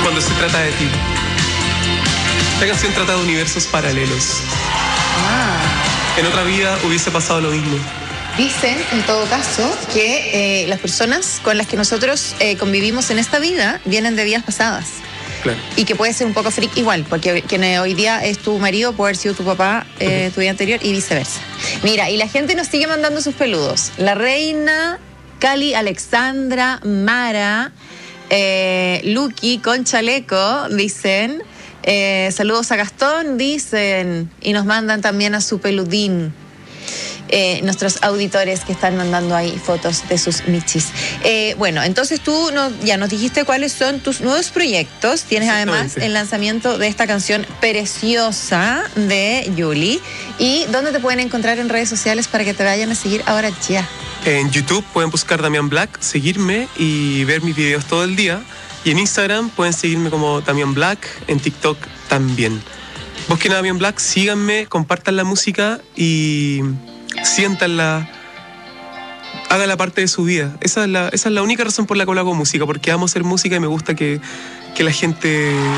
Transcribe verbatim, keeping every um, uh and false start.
cuando se trata de ti. Esta canción trata de universos paralelos. Ah. En otra vida hubiese pasado lo mismo. Dicen, en todo caso, que eh, las personas con las que nosotros eh, convivimos en esta vida vienen de vidas pasadas. Claro. Y que puede ser un poco freak igual, porque quien hoy día es tu marido puede haber sido tu papá eh, uh-huh. tu vida anterior y viceversa. Mira, y la gente nos sigue mandando sus peludos. La Reina, Cali, Alexandra, Mara, eh, Lucky con chaleco, dicen. Eh, saludos a Gastón, dicen. Y nos mandan también a su peludín. Eh, nuestros auditores que están mandando ahí fotos de sus michis. Eh, bueno, entonces tú no, ya nos dijiste cuáles son tus nuevos proyectos. Tienes además el lanzamiento de esta canción preciosa de Yuli. ¿Y dónde te pueden encontrar en redes sociales para que te vayan a seguir ahora ya? En YouTube pueden buscar Damián Black, seguirme y ver mis videos todo el día. Y en Instagram pueden seguirme como Damián Black, en TikTok también. Busquen a Damián Black, síganme, compartan la música y siéntanla, hagan la parte de su vida. Esa es la, esa es la única razón por la que hago música, porque amo hacer música y me gusta que, que la gente